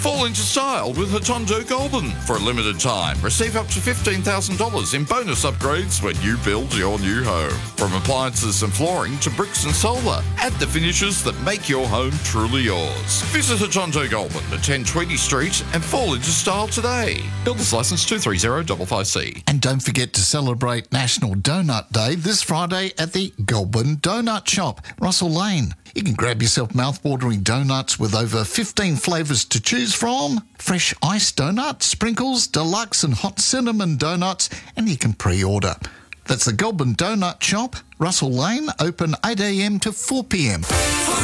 Fall into style with Hotondo Goulburn. For a limited time, receive up to $15,000 in bonus upgrades when you build your new home. From appliances and flooring to bricks and solar, add the finishes that make your home truly yours. Visit Hotondo Goulburn at 1020 Street and fall into style today. Builder's Licence 23055C. And don't forget to celebrate National Donut Day this Friday at the Goulburn Donut Shop, Russell Lane. You can grab yourself mouth-watering donuts with over 15 flavours to choose from. Fresh iced donuts, sprinkles, deluxe and hot cinnamon donuts, and you can pre-order. That's the Goulburn Donut Shop, Russell Lane, open 8 a.m. to 4 p.m.